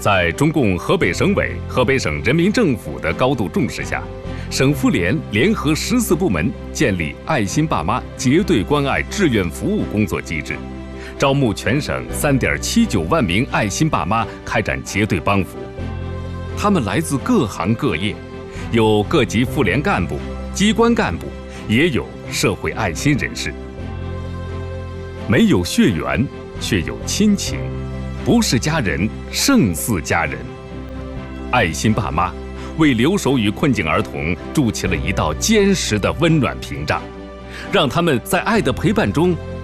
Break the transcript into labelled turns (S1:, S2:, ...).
S1: 在中共河北省委、河北省人民政府的高度重视下，省妇联联合14部门建立爱心爸妈结对关爱志愿服务工作机制，招募全省3.79万名爱心爸妈开展结对帮扶。他们来自各行各业，有各级妇联干部、机关干部，也有社会爱心人士。没有血缘，却有亲情，不是家人，胜似家人。爱心爸妈为留守与困境儿童筑起了一道坚实的温暖屏障，让他们在爱的陪伴中